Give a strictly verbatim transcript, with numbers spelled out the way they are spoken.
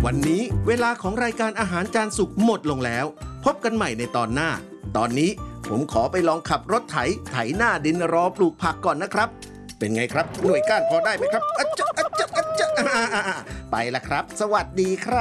วันนี้เวลาของรายการอาหารจานสุกหมดลงแล้วพบกันใหม่ในตอนหน้าตอนนี้ผมขอไปลองขับรถไถไถหน้าดินรอปลูกผักก่อนนะครับเป็นไงครับหน่วยก้านพอได้ไหมครับอะจ๊ะอะจ๊ะอะจ๊ะไปละครับสวัสดีครับ